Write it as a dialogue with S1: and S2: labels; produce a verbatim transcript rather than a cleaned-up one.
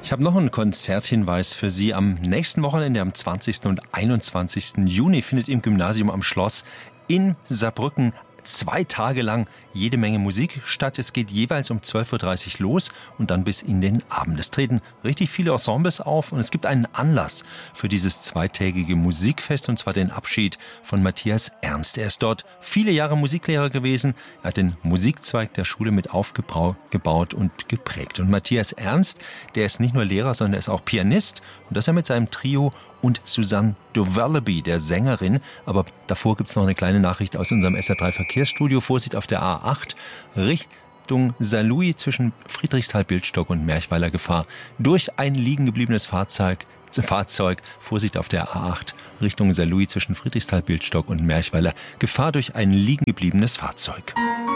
S1: Ich habe noch einen Konzerthinweis für Sie. Am nächsten Wochenende, am zwanzigsten und einundzwanzigsten Juni, findet im Gymnasium am Schloss in Saarbrücken zwei Tage lang jede Menge Musik statt. Es geht jeweils um zwölf Uhr dreißig los und dann bis in den Abend. Es treten richtig viele Ensembles auf und es gibt einen Anlass für dieses zweitägige Musikfest, und zwar den Abschied von Matthias Ernst. Er ist dort viele Jahre Musiklehrer gewesen. Er hat den Musikzweig der Schule mit aufgebaut und geprägt. Und Matthias Ernst, der ist nicht nur Lehrer, sondern er ist auch Pianist, und das er mit seinem Trio und Susanne Duverleby, der Sängerin. Aber davor gibt es noch eine kleine Nachricht aus unserem S R drei Verkehrsstudio. Vorsicht auf der A acht, Richtung Saarlouis zwischen Friedrichsthal-Bildstock und Merchweiler Gefahr durch ein liegen gebliebenes Fahrzeug. Fahrzeug. Vorsicht auf der A acht, Richtung Saarlouis zwischen Friedrichsthal-Bildstock und Merchweiler Gefahr durch ein liegen gebliebenes Fahrzeug.